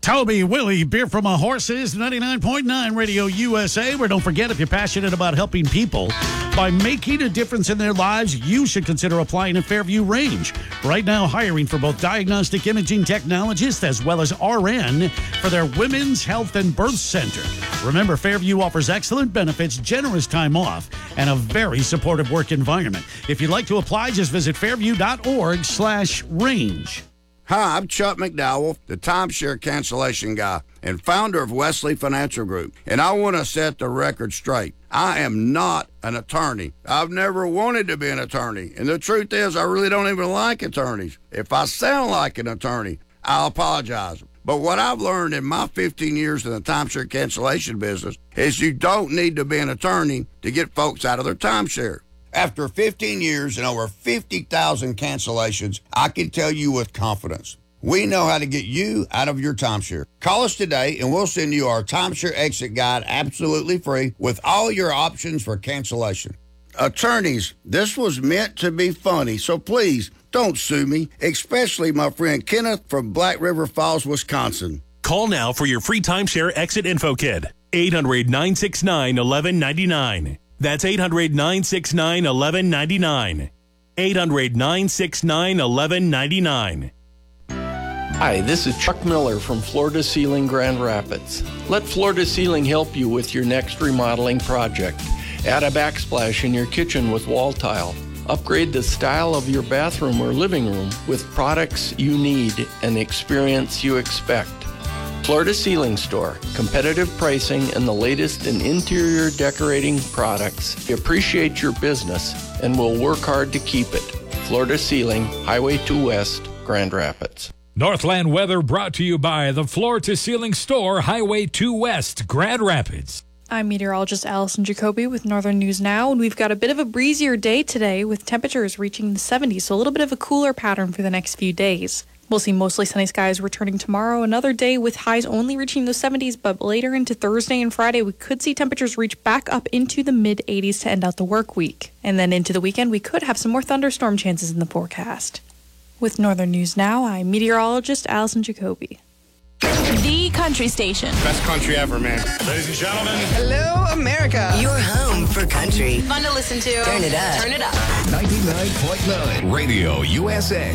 Toby Willie, Beer from a Horses, 99.9 Radio USA, where don't forget, if you're passionate about helping people by making a difference in their lives, you should consider applying at Fairview Range. Right now, hiring for both diagnostic imaging technologists as well as RN for their Women's Health and Birth Center. Remember, Fairview offers excellent benefits, generous time off, and a very supportive work environment. If you'd like to apply, just visit fairview.org/range. Hi, I'm Chuck McDowell, the timeshare cancellation guy and founder of Wesley Financial Group. And I want to set the record straight. I am not an attorney. I've never wanted to be an attorney. And the truth is, I really don't even like attorneys. If I sound like an attorney, I'll apologize. But what I've learned in my 15 years in the timeshare cancellation business is you don't need to be an attorney to get folks out of their timeshare. After 15 years and over 50,000 cancellations, I can tell you with confidence, we know how to get you out of your timeshare. Call us today and we'll send you our timeshare exit guide absolutely free with all your options for cancellation. Attorneys, this was meant to be funny, so please don't sue me, especially my friend Kenneth from Black River Falls, Wisconsin. Call now for your free timeshare exit info kit. 800-969-1199. That's 800-969-1199. 800-969-1199. Hi, this is Chuck Miller from Floor to Ceiling Grand Rapids. Let Floor to Ceiling help you with your next remodeling project. Add a backsplash in your kitchen with wall tile. Upgrade the style of your bathroom or living room with products you need and experience you expect. Floor to Ceiling Store. Competitive pricing and the latest in interior decorating products. We appreciate your business and will work hard to keep it. Floor to Ceiling, Highway 2 West, Grand Rapids. Northland weather brought to you by the Floor to Ceiling Store, Highway 2 West, Grand Rapids. I'm meteorologist Allison Jacoby with Northern News Now, and we've got a bit of a breezier day today with temperatures reaching the 70s, so a little bit of a cooler pattern for the next few days. We'll see mostly sunny skies returning tomorrow, another day with highs only reaching the 70s, but later into Thursday and Friday, we could see temperatures reach back up into the mid-80s to end out the work week. And then into the weekend, we could have some more thunderstorm chances in the forecast. With Northern News Now, I'm meteorologist Allison Jacoby. The country station. Best country ever, man. Ladies and gentlemen. Hello, America. Your home for country. Fun to listen to. Turn it up. Turn it up. 99.9 Radio USA.